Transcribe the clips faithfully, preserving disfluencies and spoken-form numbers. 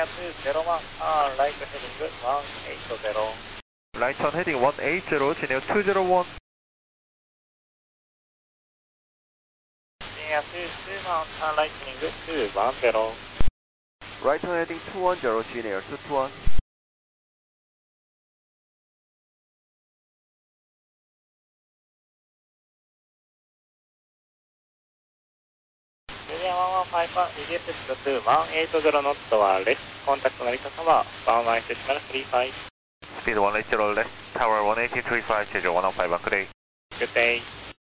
zero one, turn right heading one eight zero. Right turn heading one eight zero, 진행 two zero one. Senior two two one, turn right heading two one zero. Right turn heading two one zero, 진행 two two one. Julian one one five one, E D S to one eight zero knots はレスコンタクトのり方はワンワンエイトゼロスリーファイブ。 Speed one eight zero left, tower one eight three five, schedule one oh five one, good day. Good day.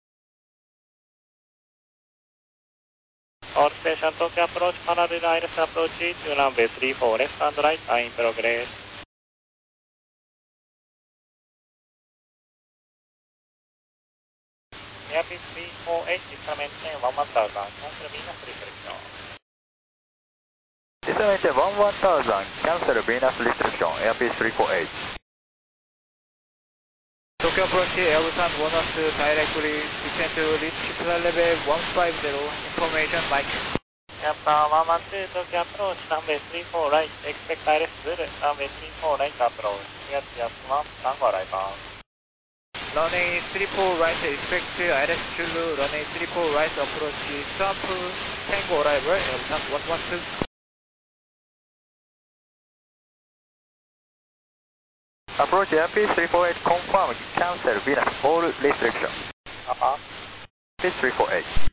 All station Tokyo approach, parallel iris approach to runway three four left and right, are in progress. Airbus three four eight, maintain one one thousand, cancel Venus restriction. Maintain one one thousand, cancel Venus restriction, Airbus three four eight. Tokyo approach, Airbus one oh two directly, descend to reach flight level one five zero, information Mike. Japan one one two, Tokyo approach, runway three four right, expect iris good, runway three four right approach, here T F one, Tango arrival. Runway three four right, expect iris Zulu, runway three four right approach, stop, Tango arrival, Airbus one one two. Approach Airbus three four eight, confirm, cancel Venus, all restriction. Uh-huh. Airbus three four eight.